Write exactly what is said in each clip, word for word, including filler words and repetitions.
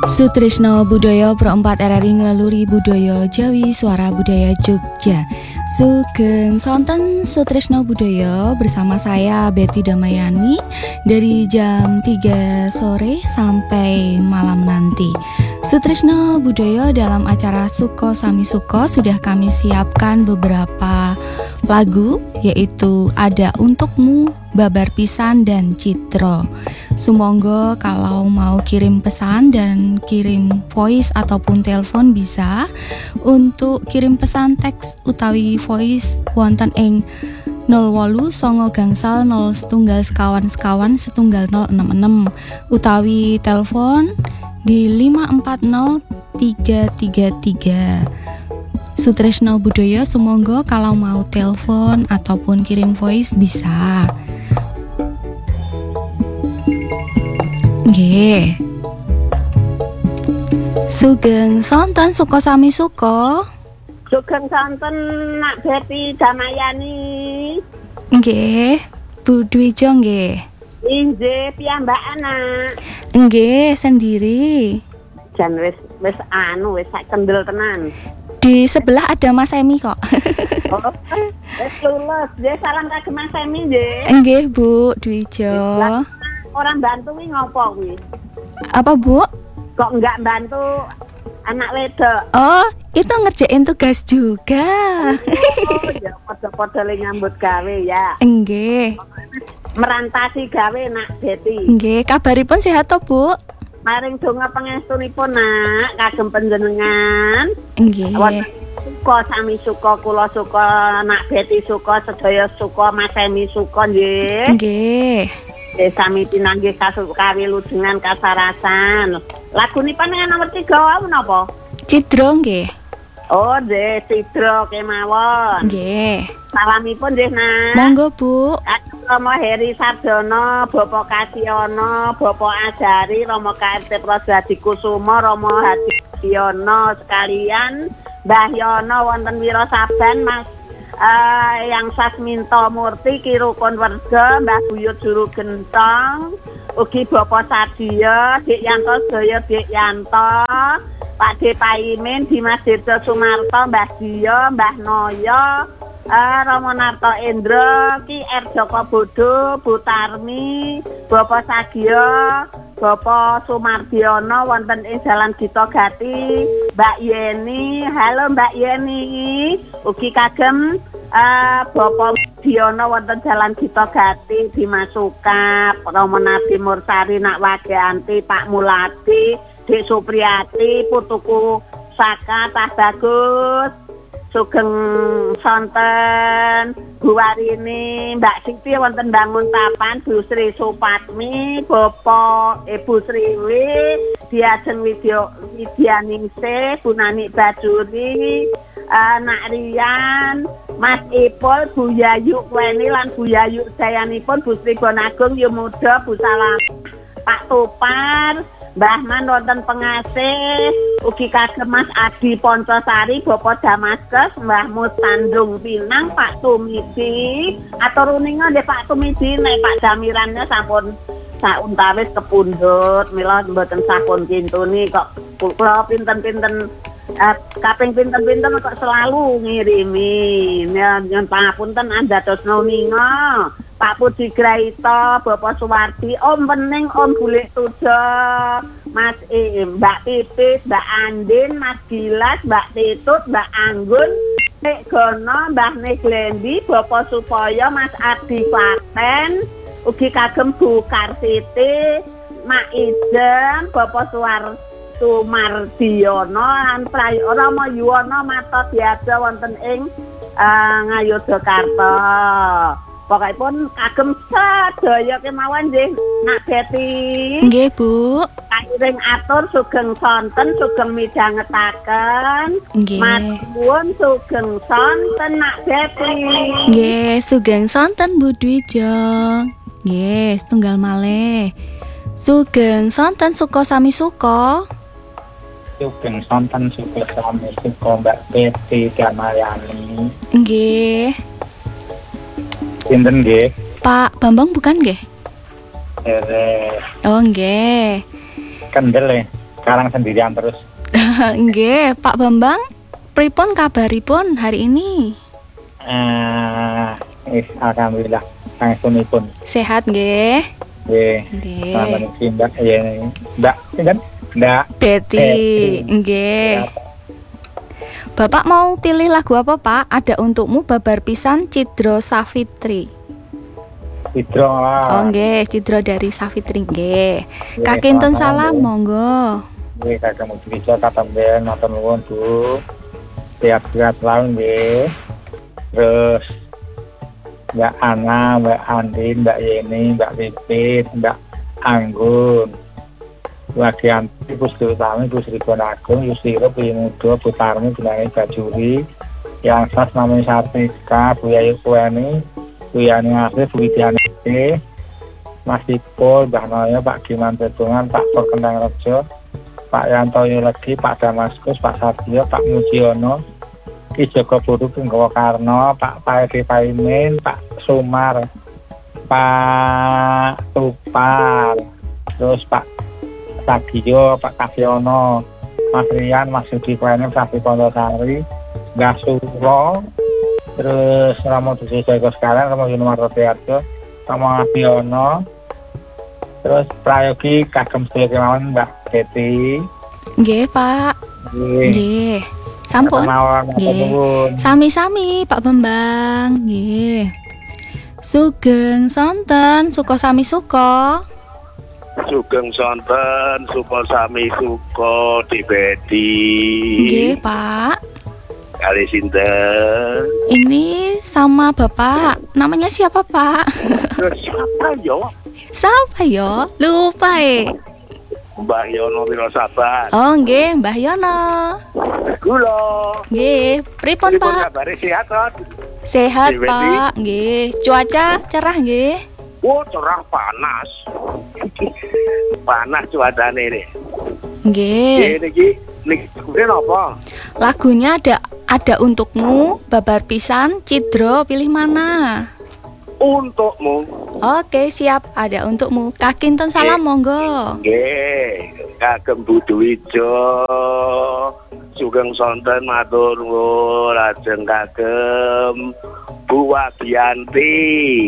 Sutrisno Budaya Pro empat R R I ngeluluri budaya Jawi Suara Budaya Jogja. Sugeng sonten Sutrisno Budaya bersama saya Betty Damayani dari jam tiga sore sampai malam nanti. Sutrisno Budaya dalam acara Suko Sami Suko sudah kami siapkan beberapa lagu, yaitu Ada Untukmu, Babar Pisan, dan Citro. Sumonggo kalau mau kirim pesan dan kirim voice ataupun telepon bisa. Untuk kirim pesan teks utawi voice wonten ing nol wolu songo gangsal nol setunggal sekawan sekawan setunggal nol enam enam utawi telepon di lima empat nol tiga tiga tiga. Sutrisno Budaya sumonggo kalau mau telepon ataupun kirim voice bisa. Nggih. Sugeng sonten Suko Sami Suko. Sugeng sonten Nak Betty Damayani. Nggih, Bu Dwijo nggih. Inggih piyambakan Nak. Nggih, sendiri. Jan wis wis anu wis sak kendel tenan. Di sebelah ada Mas Emi kok. Oh, wis lulus. Nggih, salam kagem Mas Emi nggih. Nggih, Bu Dwijo. Orang bantu kuwi ngopo kuwi? Apa, Bu? Kok enggak bantu anak wedok? Oh, itu ngerjain tugas juga. Oh, ya padha-padha le nyambut gawe ya. Nggih. Merantasi gawe Nak Betty. Nggih, kabaripun sehat to, Bu? Maring donga pangestunipun Nak kagem panjenengan. Nggih. Suka sami suka kula suka Nak Betty suka sedaya suka Mas Emi suka nggih. Nggih. Eh sami pinanggih kawilujengan kasarasan. Lagunipun yang nomor tiga wau napa? Citro nggih. Oh, nggih, Citro kemawon. Nggih. Salamipun nggih, Nak. Monggo, Bu. Romo Heri Sardono, Bapak Kasyono, Bapak Ajari, Romo K R T Prosadi Kusuma, Romo Hadi Yono sekalian, Mbah Yono wonten Wirasaban, Mas Uh, yang Sasminto Murti Kirukun Werga, Mbah Buyut Juru Gentong, ugi Bapak Sadia, Dik Yanto Sedaya Dik Yanto, Pak D Paimin, Dimas Dirjo Sumarto, Mbah Dio, Mbah Noyo, uh, Romo Narto Endro, Ki R Joko Bodo, Bu Tarmi, Bapak Sagio, Bapak Sumardiono wonten ing Jalan Gito Gati, Mbak Yeni, halo Mbak Yeni, ugi kagem uh, Bapak Diono wonten Jalan Gito Gati, Dimas Sukap, Romo Nabi Mursari, Nak Wagianti, Pak Mulati, Dek Supriyati, putuku Saka, Tah Bagus, Sugeng sonten Bu Warini, Mbak Siti wonten Bangun Tapan, Bu Sri Supatmi, Bapak Ibu Sriwi, Diajeng Widya Widyaningsih, Bu Nani Bajuri, uh, Nak Rian, Mas Ipul, Bu Yayu Weni lan Bu Yayu Jayanipun, Bu Sri Bonagung Yumuda, Bu Salam, Pak Tupar, Mbah Man wonten Pengasih, ugi kagem Mas Adi Poncosari, Bapak Damaskes, Mbah Mus Tandung Pinang, Pak Tumidi, atur uninga nggih Pak Tumidi, nek Pak Damirannya sampun sauntawis kepundhut, mila mboten sampun kintuni kok kula pinten-pinten uh, kaping pinten-pinten kok selalu ngirimi. Ya nyuwun pangapunten andhatosna uninga. Pak Pudi Graito, Bapak Suwardi, Om Pening, Om Bulik Tujo, Mas Im, Mbak Pipis, Mbak Andin, Mas Gilas, Mbak Titut, Mbak Anggun, Nek Gono, Mbah Neglendi, Bapak Supoyo, Mas Adi Paten, ugi kagem Bu Karsiti, Mak Idem, Bapak Suwar Sumardiono, lan Romo Yuwono Mato Diaja wonten ing uh, Ngayogyakarta. Pokokipun kagem sedaya kemawon nggih Nak Betty. Nggih, Bu. Kairing atur sugeng sonten sugeng midhangetaken. Nggih. Matur sugeng sonten Nak Betty. Nggih, sugeng sonten Bu Dwijo. Nggih, setunggal malih. Sugeng sonten Suko Sami Suko. Sugeng sonten Suko Sami Suko Mbak Betty Damayani. Nggih. Pinten nggih? Pak Bambang bukan nggih? Ere. Oh nggih. Kendel ya. sekarang sendirian terus. Nggih, Pak Bambang, pripun kabaripun hari ini? Ah, uh, alhamdulillah, pangepunipun. Sehat nggih. Nggih. Nggih. Selamat pagi, Mbak. Ya, Mbak, sinten? Mbak Betty, nggih. Bapak mau pilih lagu apa, Pak? Ada untukmu babar pisan Cidro Safitri. Cidro lah. Oh nggih, Cidro dari Safitri nggih. Kakintun salam monggo. Nggih, kakek mugi bisa katamben matur nuwun, Bu. Sehat-sehat selalu nggih. Terus Mbak Ana, Mbak Andin, Mbak Yeni, Mbak Pipit, Mbak Anggun, bagian Ibu Sri Utami, Ibu Sri Bonagung, Yusiro, Bu Mudo, Bu Tarmi, Bu Nani Bajuri, yang sas namanya Sartika, Bu Yayu Kueni, Bu Yani Asri, Bu Widiani, Mas Ipul, Mbak Noyo, Pak Giman Betungan, Pak Pur Kendang Rejo, Pak Yanto Yulegi, Pak Damaskus, Pak Sardio, Pak Mujiono, Ki Joko Buru, Penggawa Karno, Pak Paevi Paimin, Pak Sumar, Pak Tupar, terus Pak Sagio, Pak Kasyono, Mas Rian, Mas Yudi Kuenim, Sapi Pondosari, Mbak Suro, terus Romo Dusi Joko sekalian, Romo Yunumarto Tearjo, Romo Abiono, terus Prayogi Kagem Sedaya Kemauan, Mbak Betty. Nggih, Pak. Nggih. Sampun. Nggih. Sami-sami Pak Bambang. Nggih. Sugeng sonten, suka sami suka. Sugeng sonten, suka sami suka Dibedi. Nggih, Pak. Kali sinten? Ini sama Bapak. Namanya siapa, Pak? Siapa yo? Siapa yo? Lupa eh. Mbah Yono Wiro Sabar. Oh, nggih, Mbah Yono. Kula. Nggih, pripun, Pak? Kabare sehat, Ron? Sehat, Pak. Nggih. Cuaca cerah nggih. Oh, cerah panas. Panas cuacane ini. Nggih. Niki niki kuwi napa? Lagunya ada ada untukmu, babar pisan, Cidro, pilih mana? Untukmu. Oke, siap, ada untukmu. Kakinten salam monggo. Nggih, kagem Budu Ijo. Sugeng sonten matur nuwun lajeng kagem Bu Wadianti.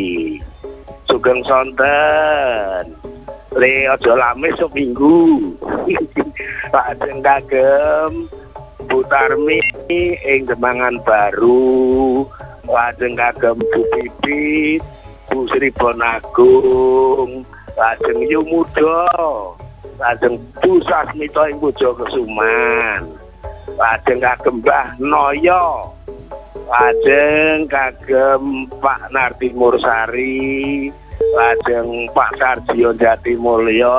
Sugeng sonten. Le aja lamis seminggu. Lajeng kagem Bu Tarmi ing Demangan Baru. Lajeng kagem Bu Pipit, Bu Sri Bonagung, lajeng Yu Mudo, lajeng Bu Sasmito ing Pujo Kesuman, lajeng kagem Mbah Noyo, lajeng kagem Pak Narti Mursari, lajeng Pak Sardio Jatimulyo,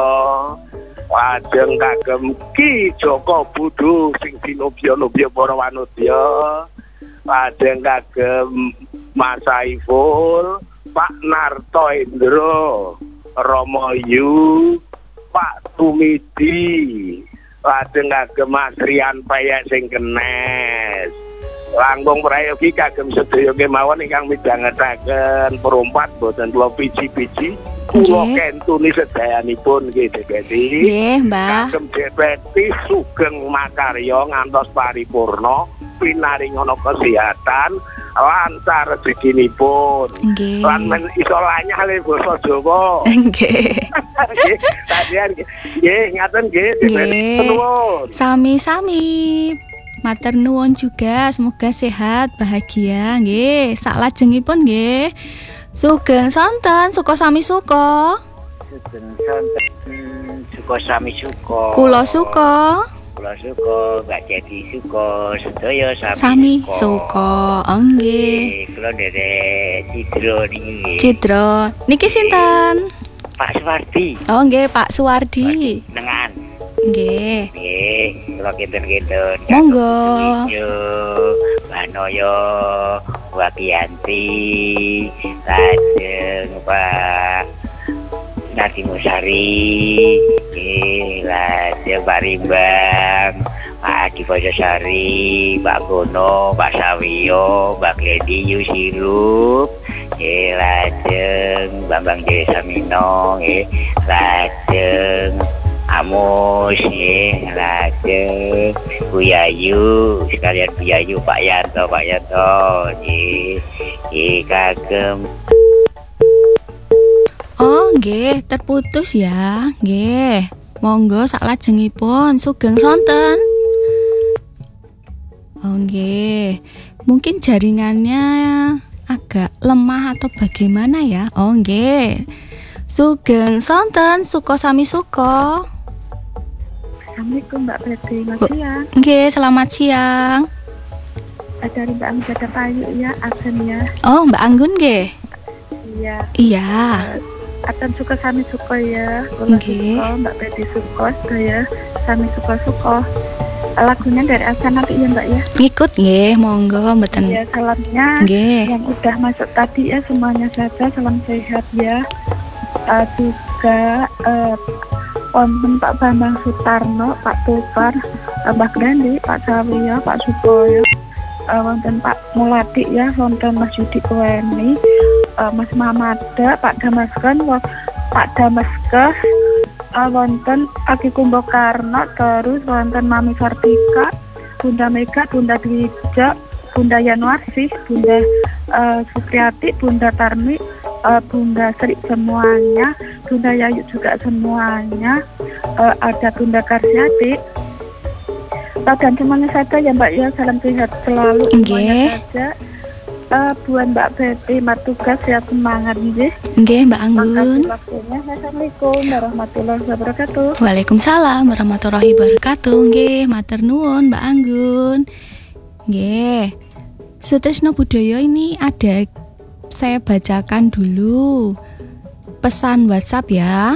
lajeng kagem Ki Joko Budu sing dinobya-nobya para wanudya, lajeng kagem Mas Saiful, Pak Narto Indro, Romo Yu, Pak Tumidi, lajeng kagem Mas Rian Payek sing kenes. Langkung prayogi kagem sedaya kemawon ingkang midhangetaken perompat boten kula piji-piji. Kula kentuni sedayanipun nggih Debeti. Nggih, Mbah. Kagem Debeti sugeng makarya ngantos paripurna, pinaringono kesehatan, lancar rezekinipun. Nggih. Lan men iso lanyah le basa Jawa. Nggih. Nggih, tadian nggih ngaten nggih Debeti. Nuwun. Sami-sami. Matur nuwun juga, semoga sehat, bahagia nggih. Sak lajengipun nggih. Sugeng sonten, suka sami suka. Sugeng sonten, suka sami suka. Kula suka. Kula suka, Mbak Jadi suka, sedaya sami, Sami suka. Oh nggih. Kula derek Cidro niki. Cidro. Niki sinten? Pak Suwardi. Oh nggih, Pak Suwardi. Nengan. Nggih. Nggih, kula kinten-kinten. Monggo. Mbak Noyo, Wakianti, lajeng Pak Narti Musari, nggih, lajeng Pak Rimbang, Pak Adi Bojosari, Pak Gono, Pak Sawiyo, Mbak Gledi Yusilup, nggih, lajeng Bambang Jaya Samino, nggih, lajeng Pak Mus, nggih, lajeng Bu Yayu, sekalian Bu Yayu, Pak Yanto, Pak Yanto, nggih, nggih kagem. Oh, nggih, terputus ya. Nggih. Monggo saklajengipun sugeng sonten. Oh, nggih. Mungkin jaringannya agak lemah atau bagaimana ya? Oh, nggih. Sugeng sonten, suko sami suko. Assalamualaikum Mbak Betty, selamat Bu- siang. Nggih, selamat siang. Dari Mbak Amjada Payu ya, Agen ya. Oh, Mbak Anggun nggih. Iya. Iya. Akan suka sami suka ya. Kula Nggih. suka, Mbak Betty suka, saya sami suka-suka. Lagunya dari Asan nanti ya Mbak ya. Ngikut nggih, monggo mboten. Ya, salamnya Nggih. yang udah masuk tadi ya, semuanya saja salam sehat ya. Uh, juga uh, wonten Pak Bambang Sutarno, Pak Tupar, uh, Mbak Grandi, Pak Sawiya, Pak Supoyo, uh, wonten Pak Muladi ya, wonten Mas Yudi Kuweni, uh, Mas Mamada, Pak Damasken, wa- Pak Damaskes, uh, wonten Aki Kumbakarna, terus wonten Mami Sartika, Bunda Mega, Bunda Dwija, Bunda Yanwarsih, Bunda uh, Supriyati, Bunda Tarmi, uh, Bunda Sri semuanya, Bunda Yayu juga semuanya, uh, ada Bunda Karyati, uh, dan semuanya saja ya Mbak ya, salam sehat selalu Nggih. semuanya saja. Uh, buat Mbak Betty, martugas sehat semangat nggih. Nggih, Mbak Anggun. Makasih waktunya. Assalamualaikum warahmatullahi wabarakatuh. Waalaikumsalam warahmatullahi wabarakatuh. Nggih, matur nuwun Mbak Anggun. Nggih. Sutrisno Budaya ini ada, saya bacakan dulu pesan WhatsApp ya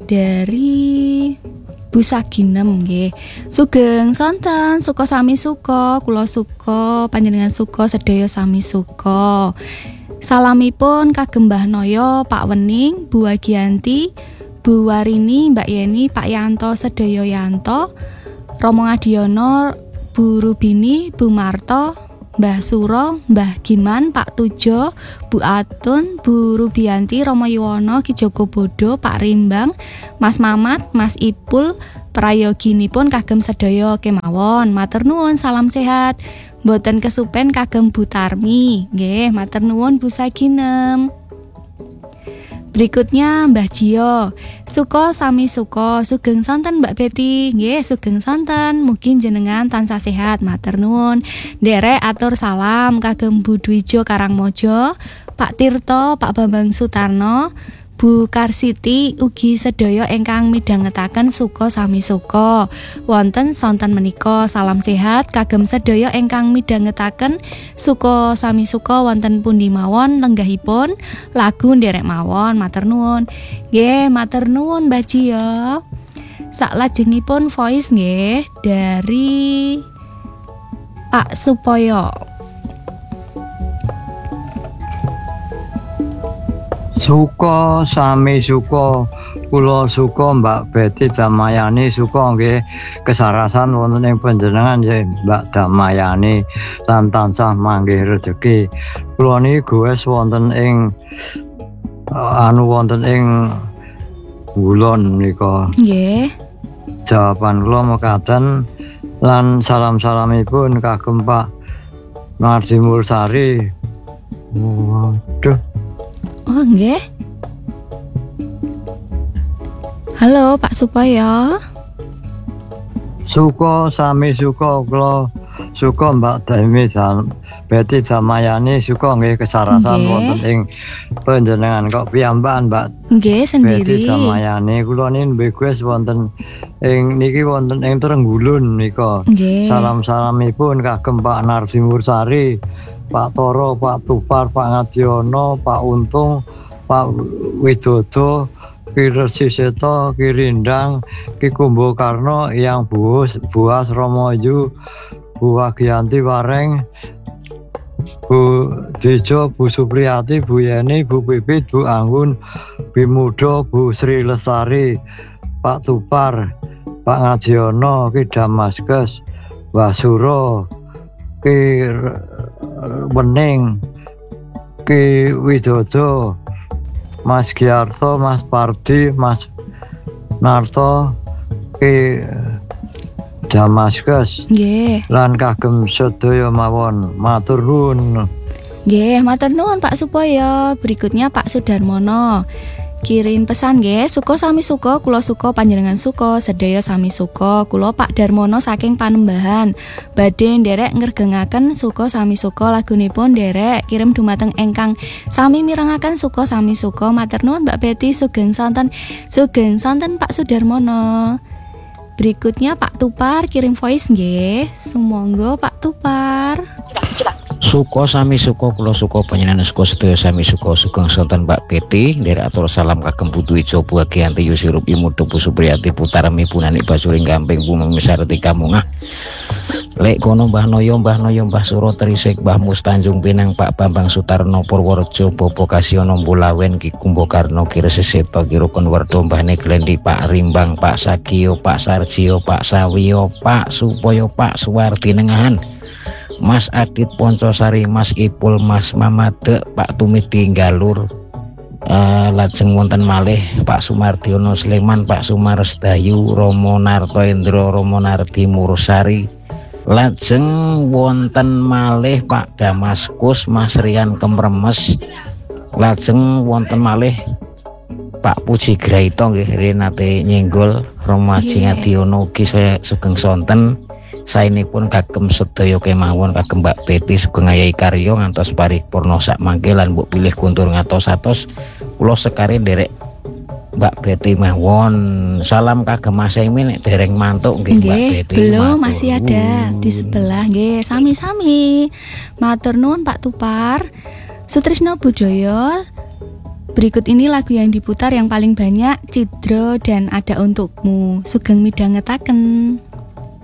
dari Bu Saginem nggih. Sugeng sonten, suka sami suka, kula suka, panjenengan suka, sedaya sami suka. Salamipun kagem Mbah Noyo, Pak Wening, Bu Agianti, Bu Warini, Mbak Yeni, Pak Yanto, sedaya Yanto, Romo Ngadiono, Bu Rubini, Bu Marto, Mbah Suro, Mbah Giman, Pak Tujo, Bu Atun, Bu Rubianti, Romo Yuwono, Ki Joko Bodo, Pak Rimbang, Mas Mamat, Mas Ipul, prayoginipun kagem sedaya kemawon. Matur nuwun, salam sehat. Mboten kesupen kagem Bu Tarmi. Nggih, matur nuwun Bu Saginem. Berikutnya Mbah Jio, suko sami suko, sugeng sonten Mbak Betty, nggih sugeng sonten, mungkin jenengan tansah sehat, matur nuwun. Nderek atur salam kagem Bu Dwijo Karangmojo, Pak Tirto, Pak Bambang Sutarno, Bu Karsiti, ugi sedaya ingkang midhangetaken suko sami suko. Wonten sonten menika salam sehat kagem sedaya ingkang midhangetaken suko sami suko wonten pundi mawon lenggahipun lagu nderek mawon, matur nuwun. Nggih, matur nuwun Mbak Jio. Saklajengipun voice nggih dari Pak Supoyo. Suka sami suka, kula suka Mbak Betty Damayani suka nggih kesarasan wonten ing panjenengan nggih Mbak Damayani lan tansah manggih rejeki. Kula niki gowes wonten ing uh, anu wonten ing Kulon nika. Nggih. Jawaban kula mekaten lan salam-salamipun kagem Pak Nardi Mursari. Waduh. Oh nggih. Halo Pak Supoyo. Suka sami suka kula suka Mbak Dami dan Betty Damayani suka nggih kesarasan Nggih. wonten ing panjenengan kok piyambakan Mbak Nggih sendiri. Betty Damayani kula niki begues wonten ing niki wonten ing Trenggulun nika. Nggih. Salam-salamipun kagem Pak Nardi Mursari, Pak Toro, Pak Tupar, Pak Ngadiono, Pak Untung, Pak Widodo, Ki Resiseto, Ki Rindang, Ki Kumbakarna, Yang Buas, Buas Romoyu, Bu Agianti Wareng, Bu Dejo, Bu Supriyati, Bu Yeni, Bu Pipit, Bu Anggun, Bu Mudo, Bu Sri Lestari, Pak Tupar, Pak Ngadiono, Ki Damaskes, Mbah Suro, Ki Wening, Ki Widodo, Mas Giarto, Mas Pardi, Mas Narto, Ki Damaskus Nggih. lan kagem sedaya mawon matur nuwun. Nggih, matur nuwun Pak Supoyo. Berikutnya Pak Sudarmono. Kirim pesan nggih, suka sami suka, kula suka panjenengan suka, sedaya sami suka. Kula Pak Darmono saking Panembahan. Badhe nderek ngregengaken suka sami suka lagunipun nderek kirim dumateng engkang sami mirengaken suka sami suka. Matur nuwun Mbak Betty, sugeng sonten. Sugeng sonten Pak Sudarmono. Berikutnya Pak Tupar kirim voice nggih. Sumangga Pak Tupar. Suko sami suko kula suko panjenengan suko sedaya sami suko sugeng sonten Mbak Betty nderek atur salam kagem Putu Ijo Buagianti Yusirup Imudo Bu Supriyati Putaremi Punani Basuring Gamping Bumeng Misareti Kamungah Lek kono Mbah Noyo Mbah Noyo Mbah Suro Trisik Mbah Mus Tanjung Pinang Pak Bambang Sutarno Purworejo Bobo Kasiono Mbulawen Ki Kumbakarna Ki Resiseta Ki Rukun Werdo Mbah Neglendi Pak Rimbang Pak Sagio Pak Sarjio Pak Sawiyo Pak Supoyo Pak Suwardi Nengahan Mas Adit Poncosari, Mas Ipul, Mas Mamade, Pak Tumidi Galur, uh, lajeng wonten malih Pak Sumardiono Sleman, Pak Sumaresdayu, Romo Narto Indro, Romo Nardi Mursari, lajeng wonten malih Pak Damaskus, Mas Rian Kemremes, lajeng wonten malih Pak Puji Graito nggih Renate Nyenggol, Romo Haji Ngadiono ugi saya sugeng sonten. Saenipun kagem sedaya kemawon kagem Mbak Betty sugeng ayahi karya ngantos paripurna sak mangke lan mbok pilih kuntur ngatos-atos kula sekare nderek Mbak Betty mawon. Salam kagem Mas Emi nek dereng mantuk nggih Mbak Betty. Belum, masih ada di sebelah nggih. Sami-sami. Matur nuwun Pak Tupar. Sutrisno Budaya. Berikut ini lagu yang diputar yang paling banyak, Cidro dan Ada Untukmu. Sugeng midhangetaken.